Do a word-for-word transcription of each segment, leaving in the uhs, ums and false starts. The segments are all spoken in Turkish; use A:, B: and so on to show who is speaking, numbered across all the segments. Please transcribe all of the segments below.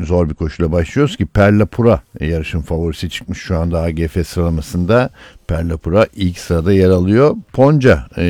A: zor bir koşuyla başlıyoruz ki Perla Pura yarışın favorisi çıkmış şu anda A G F sıralamasında. Perla Pura ilk sırada yer alıyor. Ponca e,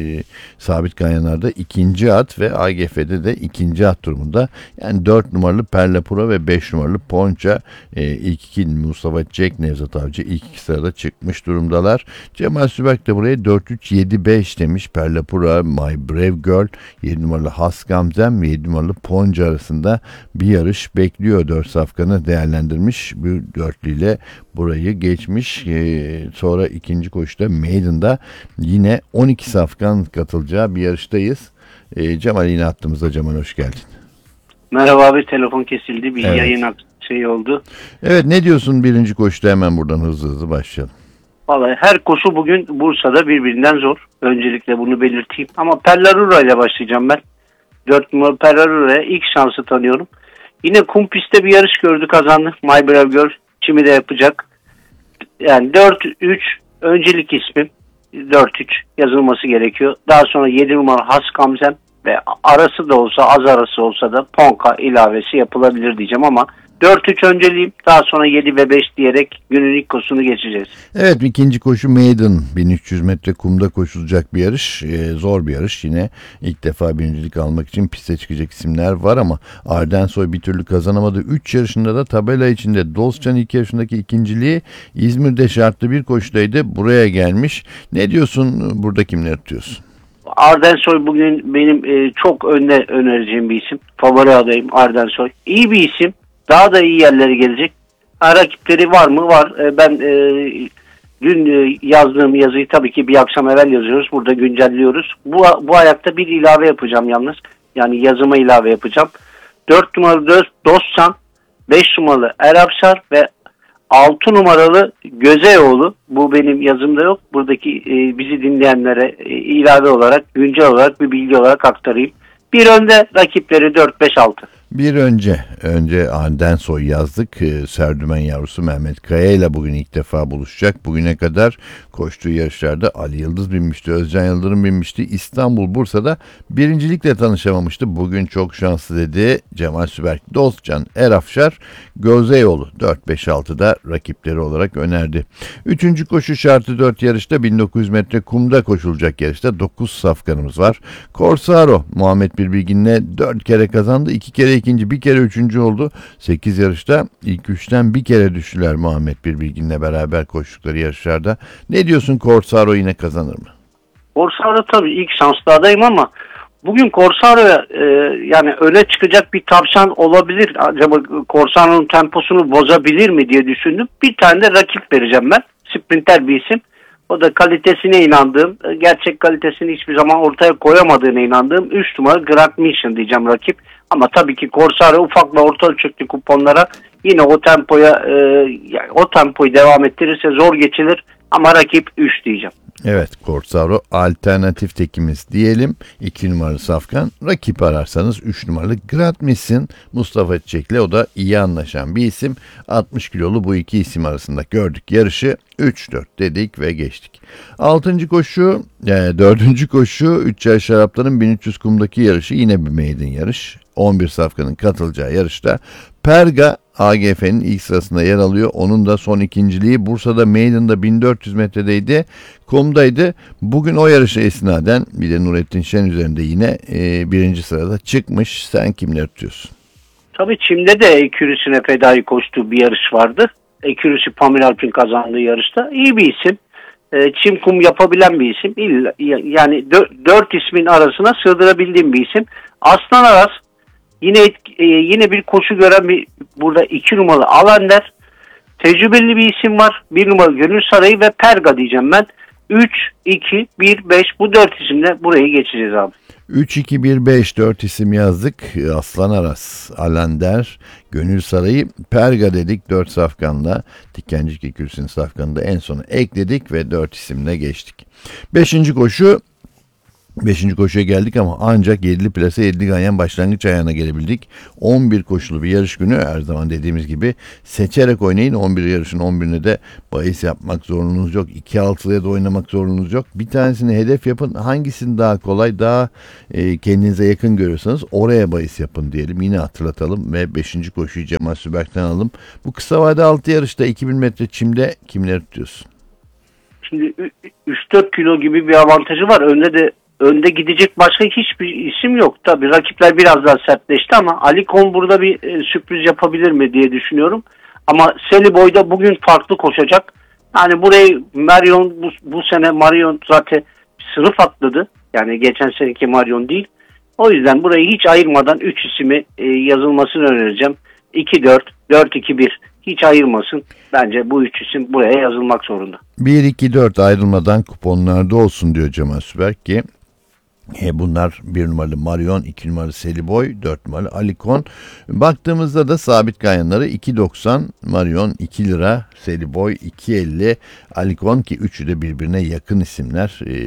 A: sabit ganyanlarda ikinci at ve A G F'de de ikinci at durumunda. Yani dört numaralı Perla Pura ve beş numaralı Ponca e, ilk iki Mustafa Cek, Nevzat Avcı ilk iki sırada çıkmış durumdalar. Cemal Sübek de buraya dört üç yedi beş demiş. Perla Pura, My Brave Girl, yedi numaralı Has Gamzem ve yedi numaralı Ponca arasında bir yarış bekliyor. Dört safkanı değerlendirmiş. Bu dörtlüyle burayı geçmiş. Ee, sonra ikinci koşuda Maiden'da yine on iki safkan katılacağı bir yarıştayız. Ee, Cemal yine attığımızda. Cemal hoş geldin.
B: Merhaba abi, telefon kesildi. Bir
A: Evet.
B: yayın şey oldu.
A: Evet, ne diyorsun birinci koşuda, hemen buradan hızlı hızlı başlayalım.
B: Vallahi her koşu bugün Bursa'da birbirinden zor. Öncelikle bunu belirteyim. Ama Perlarura ile başlayacağım ben. dört numaralı Perlarura'ya ilk şansı tanıyorum. Yine kum pistte bir yarış gördü, kazandı. My Brave Girl çimi de yapacak. Yani dört üç öncelik ismim. dört üç yazılması gerekiyor. Daha sonra yedi numaralı Has Gamzem ve arası da olsa, az arası olsa da Ponka ilavesi yapılabilir diyeceğim ama dört üç önceliğim. Daha sonra yedi ve beş diyerek günün ilk koşusunu geçeceğiz.
A: Evet, ikinci koşu Maiden. bin üç yüz metre kumda koşulacak bir yarış. Ee, zor bir yarış. Yine ilk defa birincilik almak için piste çıkacak isimler var ama Ardensoy bir türlü kazanamadı. üç yarışında da tabela içinde. Dolscan ilk yarışındaki ikinciliği İzmir'de şartlı bir koşudaydı. Buraya gelmiş. Ne diyorsun? Burada kimleri tutuyorsun?
B: Ardensoy bugün benim e, çok önde önereceğim bir isim. Favori adayım Ardensoy. İyi bir isim. Daha da iyi yerlere gelecek. Ha, rakipleri var mı? Var. E, ben e, dün e, yazdığım yazıyı tabii ki bir akşam evvel yazıyoruz. Burada güncelliyoruz. Bu, bu ayakta bir ilave yapacağım yalnız. Yani yazıma ilave yapacağım. dört numaralı Dostcan, beş numaralı Erapsar ve altı numaralı Gözeyoğlu. Bu benim yazımda yok. Buradaki e, bizi dinleyenlere e, ilave olarak, güncel olarak bir bilgi olarak aktarayım. Bir önde, rakipleri dört beş altı.
A: Bir önce, önce Ardensoy yazdık. Ee, Serdümen yavrusu Mehmet Kaya ile bugün ilk defa buluşacak. Bugüne kadar koştuğu yarışlarda Ali Yıldız binmişti, Özcan Yıldırım binmişti. İstanbul, Bursa'da birincilikle tanışamamıştı. Bugün çok şanslı dedi Cemal Süberk. Dostcan, Erafşar, Gözeyoğlu dört beş altıda rakipleri olarak önerdi. Üçüncü koşu şartı dört yarışta bin dokuz yüz metre kumda koşulacak yarışta dokuz safkanımız var. Corsaro, Muhammed Bilbilgin'le dört kere kazandı. iki kere ikinci, bir kere üçüncü oldu. sekiz yarışta ilk üçten bir kere düştüler Muhammed Bilbilgin'le beraber koştukları yarışlarda. Ne diyorsun, Corsaro yine kazanır mı?
B: Corsaro tabii ilk şanslı adayım ama bugün Corsaro'ya e, yani öne çıkacak bir tavşan olabilir. Acaba Corsaro'nun temposunu bozabilir mi diye düşündüm. Bir tane de rakip vereceğim ben. Sprinter bir isim. O da kalitesine inandığım, gerçek kalitesini hiçbir zaman ortaya koyamadığına inandığım üç numara Grand Mission diyeceğim rakip. Ama tabii ki Corsaro ufak ve orta ölçekli kuponlara yine o tempoya e, yani o tempoyu devam ettirirse zor geçilir ama rakip üç diyeceğim.
A: Evet, Corsaro alternatif tekimiz diyelim. iki numaralı Safkan. Rakip ararsanız üç numaralı Grand Mission Mustafa Çiçek'le, o da iyi anlaşan bir isim. altmış kilolu bu iki isim arasında gördük yarışı. üç dört dedik ve geçtik. altıncı koşu, e, dördüncü koşu üç yaş şarapların bin üç yüz kumdaki yarışı, yine bir maiden yarış. on bir safkanın katılacağı yarışta Perga A G F'nin ilk sırasında yer alıyor. Onun da son ikinciliği Bursa'da Maiden'da bin dört yüz metredeydi. Kumdaydı. Bugün o yarışa esnaden bir de Nurettin Şen üzerinde yine e, birinci sırada çıkmış. Sen kimleri tutuyorsun?
B: Tabii çimde de Ekürüsü'ne fedai koştuğu bir yarış vardı. Ekürüsü Pamir Alp'in kazandığı yarışta. İyi bir isim. E, çim kum yapabilen bir isim. İlla, yani dört, dört ismin arasına sığdırabildiğim bir isim. Aslan Aras yine e, yine bir koşu gören bir burada iki numaralı Alander. Tecrübeli bir isim var. bir numaralı Gönül Sarayı ve Perga diyeceğim ben. üç, iki, bir, beş bu dört isimle burayı geçeceğiz abi.
A: üç iki bir beş dört isim yazdık. Aslan Aras, Alander, Gönül Sarayı, Perga dedik dört safkanla. Dikenci Kekülsün safkanı da en sona ekledik ve dört isimle geçtik. beşinci koşu Beşinci koşuya geldik ama ancak yedili plase yedili ganyan başlangıç ayağına gelebildik. on bir koşulu bir yarış günü, her zaman dediğimiz gibi seçerek oynayın. on bir yarışın on birine de bahis yapmak zorunuz yok. iki altıya da oynamak zorunuz yok. Bir tanesini hedef yapın. Hangisini daha kolay, daha e, kendinize yakın görüyorsanız oraya bahis yapın diyelim. Yine hatırlatalım ve beşinci koşuyu Cemal Süberk'ten alalım. Bu kısa vade altı yarışta iki bin metre çimde kimleri tutuyorsun?
B: Şimdi üç dört kilo gibi bir avantajı var. Önde de önde gidecek başka hiçbir isim yok. Tabii rakipler biraz daha sertleşti ama Ali Kon burada bir e, sürpriz yapabilir mi diye düşünüyorum. Ama Seliboy da bugün farklı koşacak. Yani burayı Marion bu, bu sene Marion zaten sınıf atladı. Yani geçen seneki Marion değil. O yüzden burayı hiç ayırmadan üç ismi e, yazılmasını önereceğim. iki dört, dört iki bir hiç ayırmasın. Bence bu üç isim buraya yazılmak zorunda.
A: bir iki dört ayrılmadan kuponlarda olsun diyor Cemal Süberk ki E bunlar bir numaralı Marion, iki numaralı Seliboy, dört numaralı Alikon. Baktığımızda da sabit ganyanları iki doksan, Marion iki lira, Seliboy iki elli, Alikon ki üçü de birbirine yakın isimler e,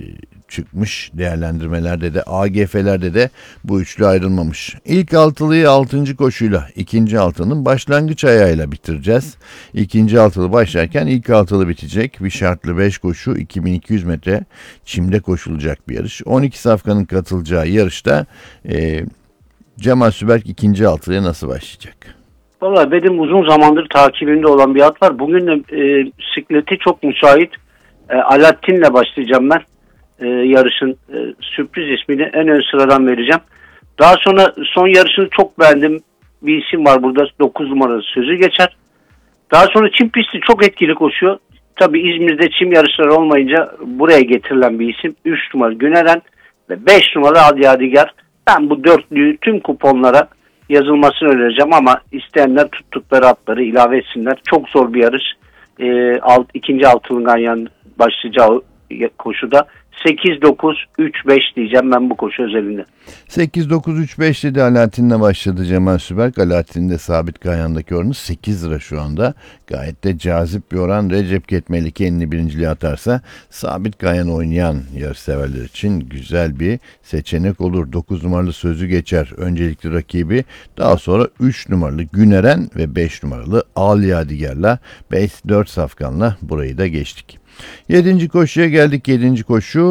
A: çıkmış. Değerlendirmelerde de A G F'lerde de bu üçlü ayrılmamış. İlk altılıyı altıncı koşuyla ikinci altının başlangıç ayağıyla bitireceğiz. İkinci altılı başlarken ilk altılı bitecek. Bir şartlı beş koşu, iki bin iki yüz metre çimde koşulacak bir yarış. on iki safkanın katılacağı yarışta e, Cemal Süberk ikinci altılıya nasıl başlayacak?
B: Valla benim uzun zamandır takibimde olan bir at var. Bugün de e, bisikleti çok müsait. E, Alaaddin'le başlayacağım ben. E, yarışın e, sürpriz ismini en ön sıradan vereceğim. Daha sonra son yarışını çok beğendim. Bir isim var burada, dokuz numaralı Sözü Geçer. Daha sonra çim pisti çok etkili koşuyor. Tabii İzmir'de çim yarışları olmayınca buraya getirilen bir isim. üç numaralı Güneren ve beş numaralı Adi Adigar. Ben bu dörtlüyü tüm kuponlara yazılmasını önereceğim ama isteyenler tuttukları atları ilave etsinler. Çok zor bir yarış. E, alt, ikinci altının ganyan başlayacağı koşuda sekiz dokuz üç beş diyeceğim ben bu koşu özelinde.
A: sekiz dokuz üç beş dedi Alaaddin'le başladı Cemal Süberk. Alaaddin'in de sabit ganyandaki oranı sekiz lira şu anda. Gayet de cazip bir oran. Recep Ketmeli kendini birinciliğe atarsa sabit ganyan oynayan yarışseverler için güzel bir seçenek olur. dokuz numaralı Sözü Geçer öncelikli rakibi. Daha sonra üç numaralı Güneren ve beş numaralı Al Yadigar'la beş dört safkanla burayı da geçtik. Yedinci koşuya geldik. Yedinci koşu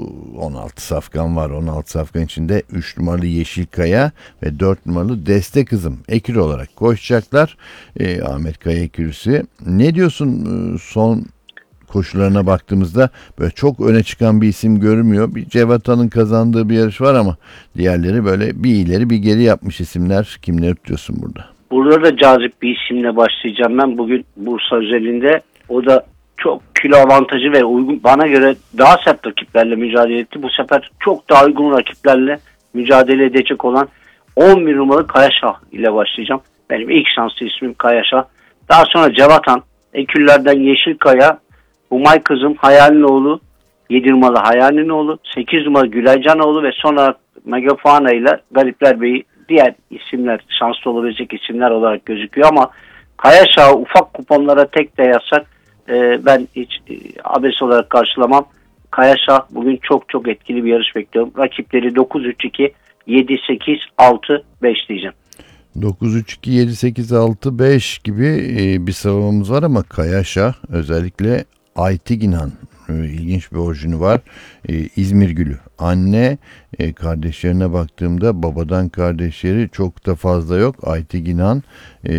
A: on altı safkan var. on altı safkan içinde üç numaralı Yeşilkaya ve dört numaralı Destek Kızım ekür olarak koşacaklar. E, Ahmet Kaya ekürüsü. Ne diyorsun e, son koşularına baktığımızda böyle çok öne çıkan bir isim görünmüyor. Bir Cevata'nın kazandığı bir yarış var ama diğerleri böyle bir ileri bir geri yapmış isimler. Kimleri tutuyorsun burada?
B: Burada da cazip bir isimle başlayacağım ben bugün Bursa özelinde. O da çok kilo avantajı ve uygun, bana göre daha sert rakiplerle mücadele etti. Bu sefer çok daha uygun rakiplerle mücadele edecek olan on bir numaralı Kayaşah ile başlayacağım. Benim ilk şanslı ismim Kayaşah. Daha sonra Cevatan, eküllerden Yeşilkaya, Umay Kızım, Hayalin oğlu, yedi numaralı Hayalin oğlu, sekiz numaralı Gülaycanoğlu ve sonra Megafana ile Galipler Bey'i diğer isimler, şanslı olabilecek isimler olarak gözüküyor ama Kayaşah'ı ufak kuponlara tek de yazsak Ee, ben hiç e, abes olarak karşılamam. Kayaşah bugün çok çok etkili bir yarış bekliyorum. Rakipleri dokuz üç iki, yedi sekiz, altı beş diyeceğim.
A: dokuz üç iki, yedi sekiz, altı beş gibi e, bir sıralamamız var ama Kayaşah özellikle Aytiginan e, ilginç bir orijini var. E, İzmir Gülü. Anne e, kardeşlerine baktığımda babadan kardeşleri çok da fazla yok. Aytiginan e,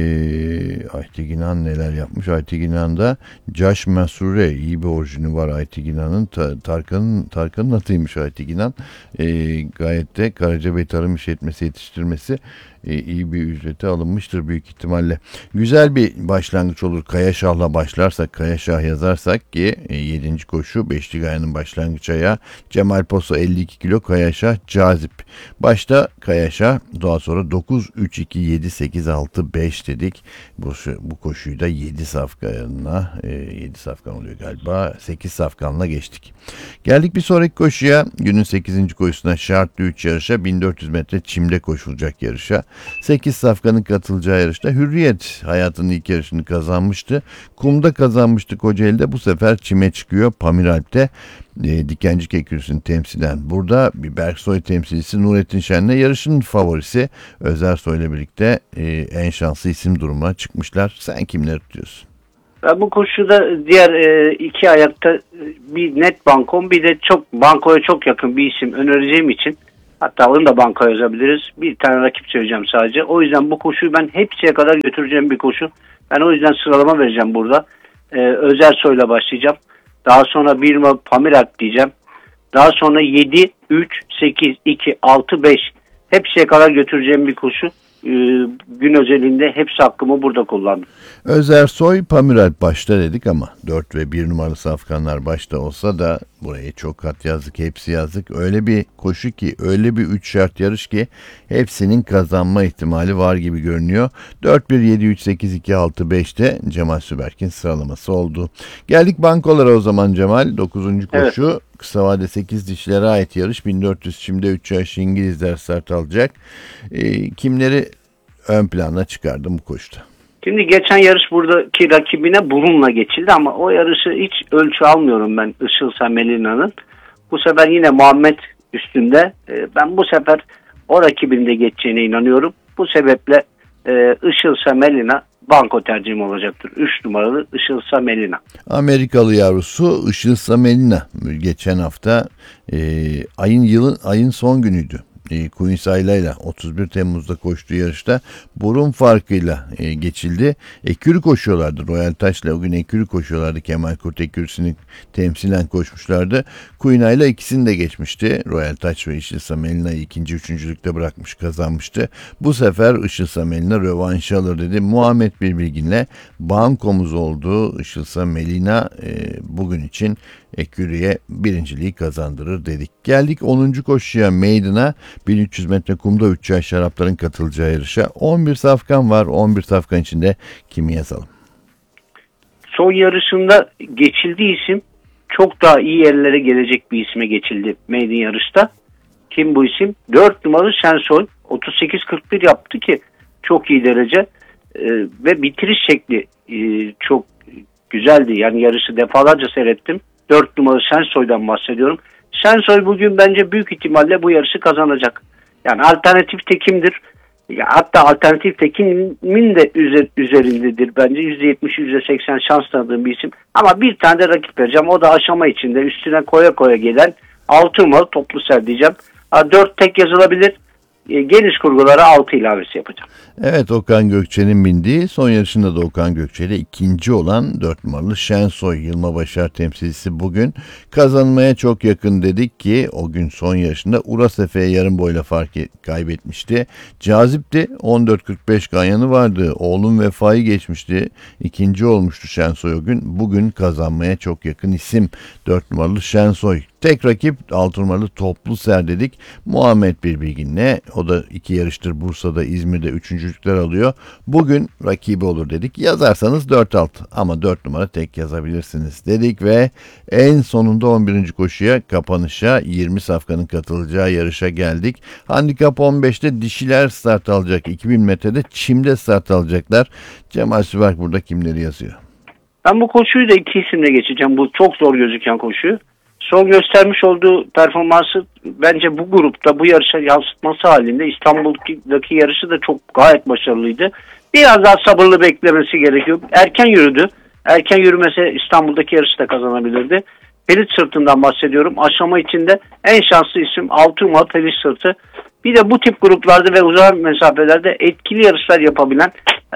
A: Aytiginan neler yapmış? Aytiginan'da Caş Mesure iyi bir orijini var Aytiginan'ın. Ta, Tarkan'ın Tarkan'ın atıymış Aytiginan. E, gayet de Karacabey Tarım İşletmesi yetiştirmesi e, iyi bir ücrete alınmıştır büyük ihtimalle. Güzel bir başlangıç olur. Kayaşah'la başlarsak, Kayaşah yazarsak ki e, yedinci koşu beşli gayanın başlangıç ayağı Cemal Poso elli iki kilo, Kayaşah cazip. Başta Kayaşah, daha sonra dokuz üç iki, yedi sekiz, altı beş dedik. Bu, bu koşuyu da yedi safkanla e, yedi safkan oluyor galiba. sekiz safkanla geçtik. Geldik bir sonraki koşuya. Günün sekizinci koşusuna şartlı üç yarışa, bin dört yüz metre çimde koşulacak yarışa. sekiz safkanın katılacağı yarışta Hürriyet hayatının ilk yarışını kazanmıştı. Kumda kazanmıştı Kocaeli'de. Bu sefer çime çıkıyor Pamiralp'te. e, Dikencik Ekürüsü'nü temsilen. Burada bir Berksoy temsilcisi Nurettin Şen'le yarışın favorisi Özersoy ile birlikte e, en şanslı isim durumuna çıkmışlar. Sen kimleri tutuyorsun?
B: Ben bu koşuda diğer e, iki ayakta e, bir net bankom, bir de çok bankoya çok yakın bir isim önereceğim için, hatta onu da bankoya yazabiliriz. Bir tane rakip söyleyeceğim sadece. O yüzden bu koşuyu ben hepsiye kadar götüreceğim bir koşu. Ben o yüzden sıralama vereceğim burada. E, Özersoy'la başlayacağım. Daha sonra bir numara Pamirat diyeceğim. Daha sonra yedi, üç, sekiz, iki, altı, beş hepsiye kadar götüreceğim bir koşu. Ee, gün özelinde hepsi hakkımı burada kullandım.
A: Özersoy, Pamirat başta dedik ama dört ve bir numaralı safkanlar başta olsa da burayı çok kat yazdık, hepsi yazdık. Öyle bir koşu ki, öyle bir üç şart yarış ki hepsinin kazanma ihtimali var gibi görünüyor. dört, bir, yedi, üç, sekiz, iki, altı, beşte Cemal Süberk'in sıralaması oldu. Geldik bankolara o zaman Cemal. dokuzuncu koşu. Evet. Kısa vade sekiz dişlere ait yarış. bin dört yüz çimde üç yaş İngilizler start alacak. E, kimleri ön plana çıkardı bu koşuda?
B: Şimdi geçen yarış buradaki rakibine burunla geçildi ama o yarışı hiç ölçü almıyorum ben Işılsa Melina'nın. Bu sefer yine Muhammed üstünde. E, ben bu sefer o rakibin de geçeceğine inanıyorum. Bu sebeple e, Işılsa Melina banko tercihim olacaktır. üç numaralı Işılsa Melina.
A: Amerikalı yavrusu Işılsa Melina geçen hafta e, ayın yılın ayın son günüydü. E, Queens Ayla'yla otuz bir Temmuz'da koştuğu yarışta burun farkıyla e, geçildi. Ekürü koşuyorlardı. Royal Taş'la o gün ekürü koşuyorlardı. Kemal Kurt ekürüsünü temsilen koşmuşlardı. Queen Ayla ikisini de geçmişti. Royal Taş ve Işılsa Melina'yı ikinci üçüncülükte bırakmış, kazanmıştı. Bu sefer Işılsa Melina rövanşı alır dedi. Muhammed Bilbilgin'le bankomuz oldu. Işılsa Melina e, bugün için Ekürü'ye birinciliği kazandırır dedik. Geldik onuncu koşuya Maiden'a. bin üç yüz metre kumda üç yaş şarapların katılacağı yarışa. on bir safkan var. on bir safkan içinde kimi yazalım?
B: Son yarışında geçildiği isim çok daha iyi yerlere gelecek bir isme geçildi Maiden yarışta. Kim bu isim? dört numaralı Şensoy. otuz sekiz kırk bir yaptı ki çok iyi derece. Ee, ve bitiriş şekli e, çok güzeldi. Yani yarışı defalarca seyrettim. dört numaralı Şensoy'dan bahsediyorum. Şensoy bugün bence büyük ihtimalle bu yarışı kazanacak. Yani alternatif tekimdir. Ya hatta alternatif tekimin de üzer, üzerindedir bence. yüzde yetmiş yüzde seksen şans tanıdığım bir isim. Ama bir tane de rakip vereceğim. O da aşama içinde üstüne koya koya gelen altı numaralı Toplu Ser diyeceğim. dört tek yazılabilir. Geniş kurgulara altı ilavesi yapacağım.
A: Evet, Okan Gökçe'nin bindiği son yarışında da Okan Gökçe ile ikinci olan dört numaralı Şensoy Yılma Başar temsilcisi bugün kazanmaya çok yakın dedik ki o gün son yarışında Uras Efe'ye yarım boyla fark kaybetmişti. Cazipti. on dört kırk beş ganyanı vardı. Oğlum Vefa'yı geçmişti. İkinci olmuştu Şensoy o gün. Bugün kazanmaya çok yakın isim dört numaralı Şensoy. Tek rakip altı numaralı Toplu Ser dedik. Muhammed Bilbilgin'le. O da iki yarıştır Bursa'da, İzmir'de üçüncülükler alıyor. Bugün rakibi olur dedik. Yazarsanız dört altı ama dört numara tek yazabilirsiniz dedik ve en sonunda on birinci koşuya, kapanışa, yirmi safkanın katılacağı yarışa geldik. Handikap on beşte dişiler start alacak. iki bin metrede çimde start alacaklar. Cemal Süberk burada kimleri yazıyor?
B: Ben bu koşuyu da iki isimle geçeceğim. Bu çok zor gözüken koşuyu. Son göstermiş olduğu performansı bence bu grupta bu yarışa yansıtması halinde İstanbul'daki yarışı da çok gayet başarılıydı. Biraz daha sabırlı beklemesi gerekiyor. Erken yürüdü. Erken yürümese İstanbul'daki yarışı da kazanabilirdi. Pelit Sırtı'ndan bahsediyorum. Aşama içinde en şanslı isim altı numaralı Pelit Sırtı. Bir de bu tip gruplarda ve uzak mesafelerde etkili yarışlar yapabilen,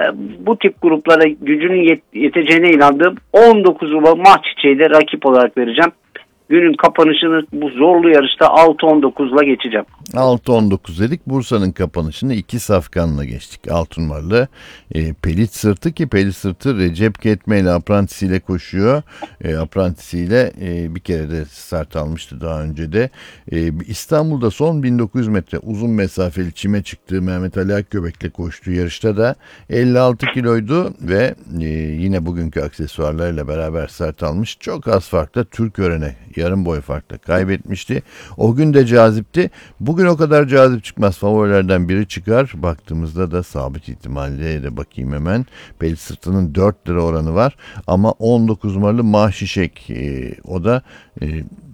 B: bu tip gruplara gücünün yet- yeteceğine inandığım on dokuz numaralı Mah Çiçeği de rakip olarak vereceğim. Günün kapanışını bu zorlu yarışta altı on dokuzla geçeceğim.
A: altı on dokuz dedik. Bursa'nın kapanışını iki safkanla geçtik. altı numaralı e, Pelit Sırtı ki Pelit Sırtı Recep Ketme ile aprantisiyle koşuyor. E, aprantisiyle e, bir kere de start almıştı daha önce de. E, İstanbul'da son bin dokuz yüz metre uzun mesafeli çime çıktığı Mehmet Ali Akgöbek'le koştuğu yarışta da elli altı kiloydu ve e, yine bugünkü aksesuarlarıyla beraber start almış. Çok az farkla Türkören'e yarım boy farkla kaybetmişti. O gün de cazipti. Bugün o kadar cazip çıkmaz. Favorilerden biri çıkar. Baktığımızda da sabit ihtimalle de bakayım hemen. Pelit Sırtı'nın dört lira oranı var. Ama on dokuz numaralı Mah Şişek. E, o da e,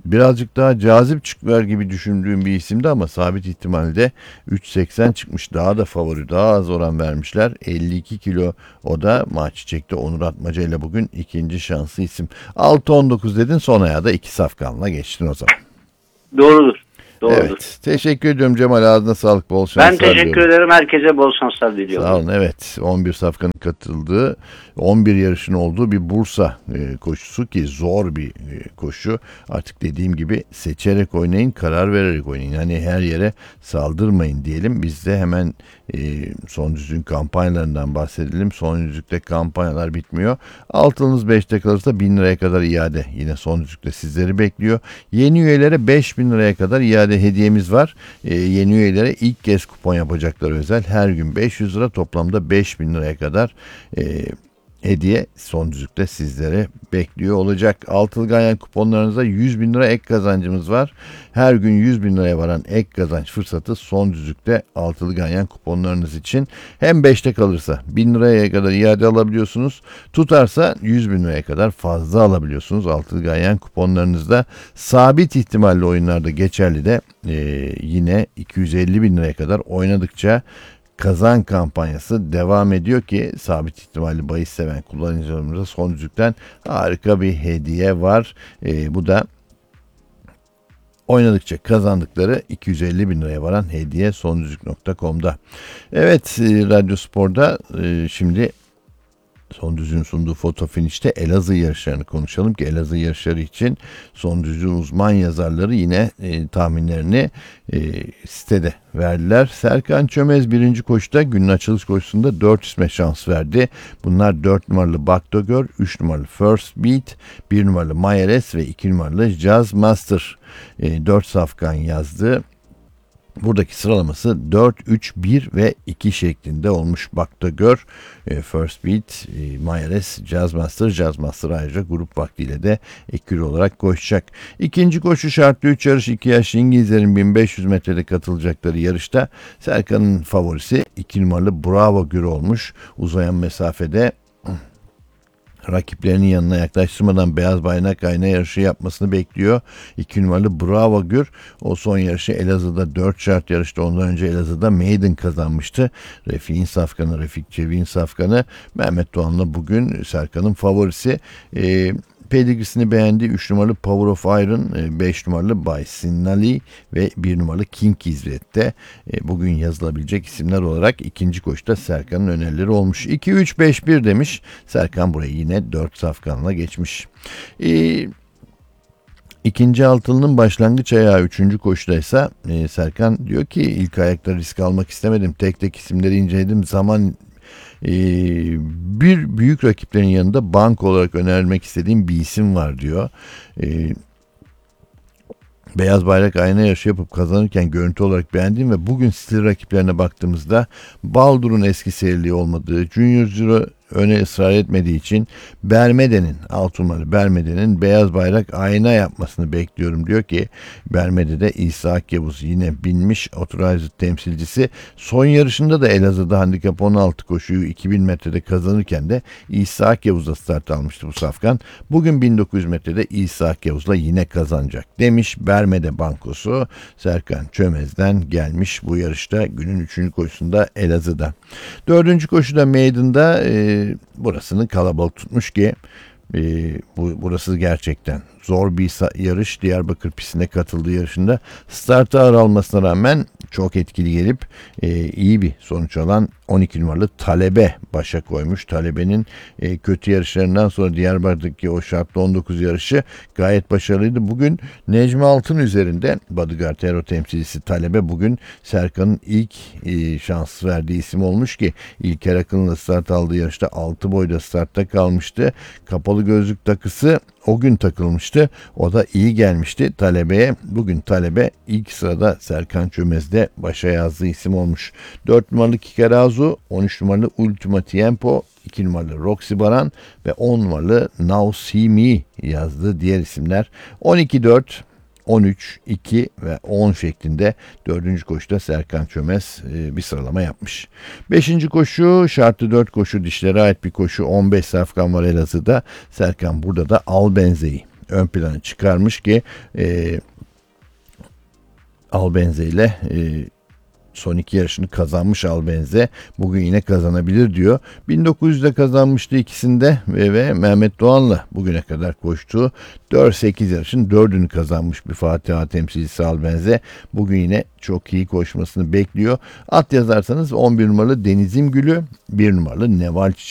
A: birazcık daha cazip çıkar gibi düşündüğüm bir isimdi ama sabit ihtimalde üç seksen çıkmış. Daha da favori, daha az oran vermişler. elli iki kilo o da maç çiçekte Onur Atmaca ile bugün ikinci şanslı isim. altı on dokuz dedin, son ayağa da iki safkanla geçtin o zaman.
B: Doğrudur. Doğrudur.
A: Evet. Teşekkür ediyorum Cemal. Ağzına sağlık. Bol
B: Ben
A: şanslar
B: teşekkür
A: diliyorum.
B: ederim. Herkese bol şanslar diliyorum.
A: Sağ olun. Evet. on bir safkanın katıldığı, on bir yarışın olduğu bir Bursa e, koşusu ki zor bir e, koşu. Artık dediğim gibi seçerek oynayın, karar vererek oynayın. Yani her yere saldırmayın diyelim. Biz de hemen e, son düzlüğün kampanyalarından bahsedelim. Son düzlükte kampanyalar bitmiyor. Altınız beşte kalırsa bin liraya kadar iade. Yine son düzlükte sizleri bekliyor. Yeni üyelere beş bin liraya kadar iade hediyemiz var. E, yeni üyelere ilk kez kupon yapacaklar özel. Her gün beş yüz lira, toplamda beş bin liraya kadar e, hediye son düzlükte sizlere bekliyor olacak. Altılı ganyan kuponlarınızda yüz bin lira ek kazancımız var. Her gün yüz bin liraya varan ek kazanç fırsatı son düzlükte altılı ganyan kuponlarınız için. Hem beşte kalırsa bin liraya kadar iade alabiliyorsunuz. Tutarsa yüz bin liraya kadar fazla alabiliyorsunuz. Altılı ganyan kuponlarınızda sabit ihtimalli oyunlarda geçerli de e, yine iki yüz elli bin liraya kadar oynadıkça kazan kampanyası devam ediyor ki sabit ihtimalli bahis seven kullanıcılarımıza son düzlükten harika bir hediye var. E, bu da oynadıkça kazandıkları iki yüz elli bin liraya varan hediye sondüzlük nokta com'da. Evet, e, Radyo Spor'da e, şimdi Son Düzlüğün sunduğu Foto Finish'te Elazığ yarışlarını konuşalım ki Elazığ yarışları için Son Düzlüğün uzman yazarları yine e, tahminlerini e, sitede verdiler. Serkan Çömez birinci koşuda günün açılış koşusunda dört isme şans verdi. Bunlar dört numaralı Baktogör, üç numaralı First Beat, bir numaralı Mayeres ve iki numaralı Jazz Master. E, dört safkan yazdı. Buradaki sıralaması dört, üç, bir ve iki şeklinde olmuş. Baktogör, First Beat, Mayeres, Jazz Master. Jazz Master ayrıca grup vaktiyle de ekürü olarak koşacak. İkinci koşu şartlı üç yarış, iki yaşlı İngilizlerin bin beş yüz metrede katılacakları yarışta Serkan'ın favorisi iki numaralı Bravo Gür olmuş. Uzayan mesafede rakiplerinin yanına yaklaştırmadan beyaz bayrak ayna yarışı yapmasını bekliyor. iki numaralı Bravo Gür. O son yarışı Elazığ'da dört şart yarıştı. Ondan önce Elazığ'da Maiden kazanmıştı. Refik'in safkanı, Refik Çevik'in safkanı. Mehmet Doğan'la bugün Serkan'ın favorisi. Ee, Pedigrisini beğendi. üç numaralı Power of Iron, beş numaralı Bay Sinnali ve bir numaralı King İzzet'te bugün yazılabilecek isimler olarak ikinci koşuda Serkan'ın önerileri olmuş. iki üç beş bir demiş. Serkan burayı yine dört safkanla geçmiş. Ee, İkinci altılının başlangıç ayağı üçüncü koşudaysa e, Serkan diyor ki ilk ayakta risk almak istemedim. Tek tek isimleri inceledim. Zaman Ee, bir büyük rakiplerin yanında bank olarak önermek istediğim bir isim var diyor. Ee, Beyaz bayrak ayna yarışı yapıp kazanırken görüntü olarak beğendiğim ve bugün stil rakiplerine baktığımızda Baldur'un eski seriliği olmadığı, Junior Zero öne ısrar etmediği için Bermede'nin, altı numaralı Bermede'nin beyaz bayrak ayna yapmasını bekliyorum diyor ki Bermede'de İsa Akyavuz yine binmiş authorized temsilcisi. Son yarışında da Elazığ'da handikap on altı koşuyu iki bin metrede kazanırken de İsa Akyavuz'da start almıştı bu safkan. Bugün bin dokuz yüz metrede İsa Akyavuz'la yine kazanacak demiş. Bermede bankosu Serkan Çömez'den gelmiş bu yarışta günün üçüncü koşusunda Elazığ'da. Dördüncü koşuda Maiden'da e, burasını kalabalık tutmuş ki e, bu burası gerçekten zor bir yarış. Diyarbakır pistine katıldığı yarışında starta ağır almasına rağmen çok etkili gelip e, iyi bir sonuç alan on iki numaralı Talebe başa koymuş. Talebe'nin e, kötü yarışlarından sonra Diyarbakır'daki o şartlı on dokuz yarışı gayet başarılıydı. Bugün Necmi Altın üzerinde Bodyguard Hero temsilcisi Talebe bugün Serkan'ın ilk e, şans verdiği isim olmuş ki İlker Akın'la start aldığı yarışta altı boyda startta kalmıştı. Kapalı gözlük takısı o gün takılmıştı. O da iyi gelmişti Talebe'ye. Bugün Talebe ilk sırada Serkan Çömez'de başa yazdığı isim olmuş. dört numaralı Kikerazu, on üç numaralı Ultima Tiempo, iki numaralı Roxy Baran ve on numaralı Now See Me yazdığı diğer isimler. on iki dört, on üç, iki ve on şeklinde dördüncü koşuda Serkan Çömez e, bir sıralama yapmış. beşinci koşu şartlı dört koşu, dişlere ait bir koşu. on beş safkan var Elazığ'da. Serkan burada da Albenze'yi ön plana çıkarmış ki e, Albenze ile e, son iki yarışını kazanmış Albenze. Bugün yine kazanabilir diyor. bin dokuz yüzde kazanmıştı ikisinde ve, ve Mehmet Doğan'la bugüne kadar koştuğu dört sekiz yarışın dördünü kazanmış bir Fatih Ağa temsilcisi Albenze. Bugün yine çok iyi koşmasını bekliyor. At yazarsanız on bir numaralı Denizim Gülü, bir numaralı Neval Çiçek